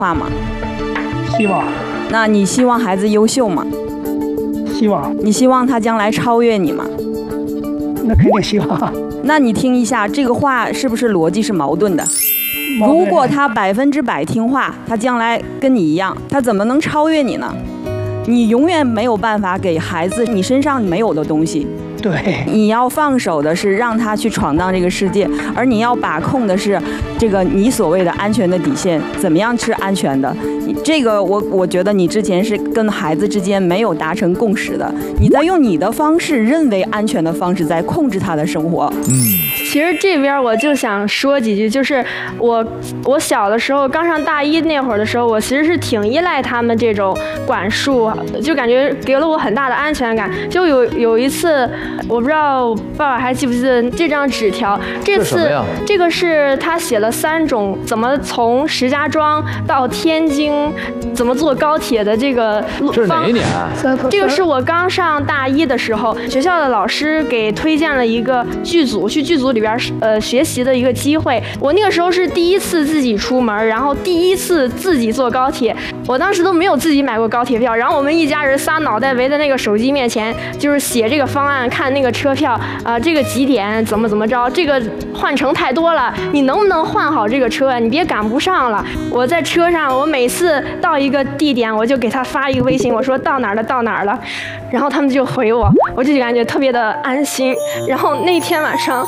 话吗？ 希望。 那你希望孩子优秀吗？ 希望。 你希望他将来超越你吗？ 那肯定希望。 那你听一下，这个话是不是逻辑是矛盾的？如果他100%听话，他将来跟你一样，他怎么能超越你呢？你永远没有办法给孩子你身上没有的东西。 对， 你要放手的是让他去闯荡这个世界，而你要把控的是这个你所谓的安全的底线，怎么样是安全的？这个我觉得你之前是跟孩子之间没有达成共识的，你在用你的方式认为安全的方式在控制他的生活。 其实这边我就想说几句，就是我小的时候刚上大一那会儿的时候，我其实是挺依赖他们这种管束，就感觉给了我很大的安全感。就有一次，我不知道爸爸还记不记得这张纸条？这个是他写了3种怎么从石家庄到天津怎么坐高铁的这个路。 这是哪一年？ 这个是我刚上大一的时候，学校的老师给推荐了一个剧组，去剧组里边学习的一个机会。我那个时候是第一次自己出门，然后第一次自己坐高铁。我当时都没有自己买过高铁票，然后我们一家人仨脑袋围在那个手机面前，就是写这个方案，看那个车票这个几点怎么着，这个换乘太多了，你能不能换好这个车？你别赶不上了。我在车上，我每次到一个地点，我就给他发一个微信，我说到哪儿了，到哪儿了，然后他们就回我，我就感觉特别的安心。然后那天晚上，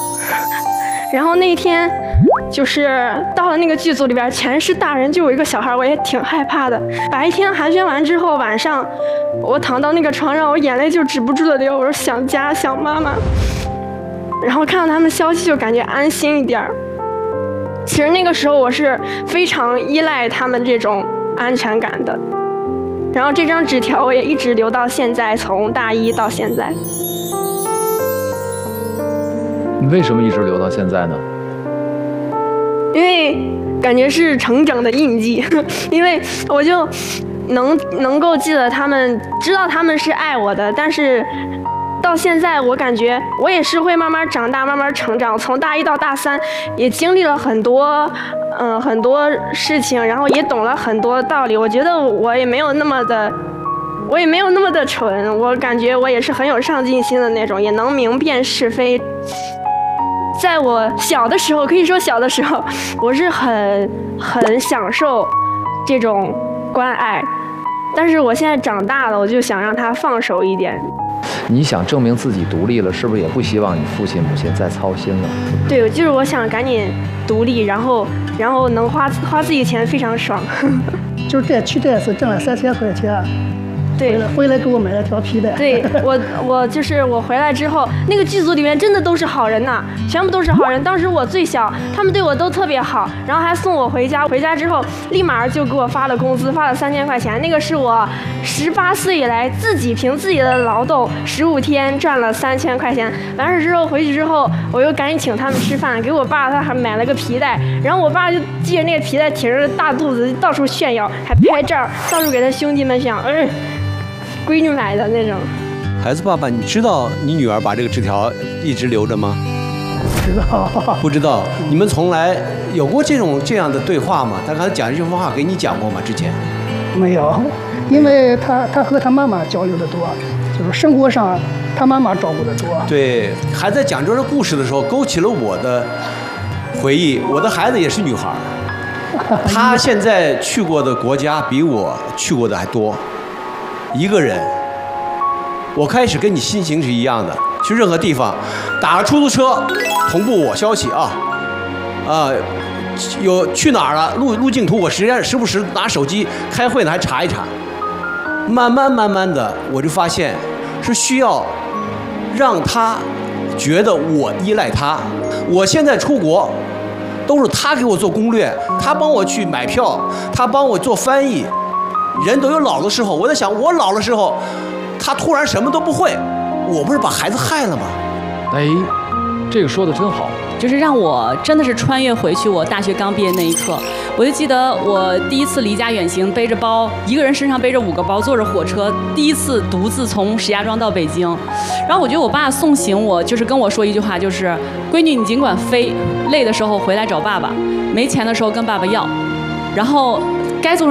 就是到了那个剧组里边，全是大人，就有一个小孩，我也挺害怕的。白天寒暄完之后，晚上我躺到那个床上，我眼泪就止不住的流，我说想家想妈妈。然后看到他们消息就感觉安心一点儿。其实那个时候我是非常依赖他们这种安全感的。然后这张纸条我也一直留到现在，从大一到现在。 你为什么一直留到现在呢？ 因为感觉是成长的印记，因为我就能够记得他们，知道他们是爱我的，但是到现在我感觉我也是会慢慢长大，慢慢成长。从大一到大3，也经历了很多事情，然后也懂了很多道理。我觉得我也没有那么的蠢，我感觉我也是很有上进心的那种，也能明辨是非。在我小的时候，可以说小的时候，我是很享受这种关爱，但是我现在长大了，我就想让他放手一点。 你想证明自己独立了，是不是也不希望你父亲母亲再操心了？ 对，就是我想赶紧独立，然后能花自己钱，非常爽。 就是去这次挣了3000块钱。 对， 回来给我买了条皮带。 对，我回来之后，那个剧组里面真的都是好人呐，全部都是好人。当时我最小，他们对我都特别好，然后还送我回家。回家之后，立马就给我发了工资，发了3000块钱。那个是我18岁以来凭自己的劳动15天赚了3000块钱。完事之后回去之后，我又赶紧请他们吃饭，给我爸他还买了个皮带，然后我爸就系着那个皮带，挺着大肚子到处炫耀，还拍照，到处给他兄弟们炫耀。闺女买的那种。 孩子爸爸，你知道你女儿把这个纸条一直留着吗？ 不知道。 不知道。你们从来有过这样的对话吗？他刚才讲这句话给你讲过吗？之前没有，因为他和他妈妈交流的多，就是生活上他妈妈照顾的多。 对，还在讲这个故事的时候，勾起了我的回忆。我的孩子也是女孩，她现在去过的国家比我去过的还多。一个人，我开始跟你心情是一样的，去任何地方，打个出租车，同步我消息有去哪儿了，路径图，我时不时拿手机开会呢，还查一查。慢慢的，我就发现是需要让他觉得我依赖他。我现在出国，都是他给我做攻略，他帮我去买票，他帮我做翻译。人都有老的时候，我在想，我老的时候，他突然什么都不会，我不是把孩子害了吗？ 哎，这个说的真好， 就是让我真的是穿越回去我大学刚毕业那一刻。我就记得我第一次离家远行，背着包，一个人身上背着5个包，坐着火车，第一次独自从石家庄到北京。然后我觉得我爸送行我，就是跟我说一句话，就是闺女你尽管飞，累的时候回来找爸爸，没钱的时候跟爸爸要，然后该做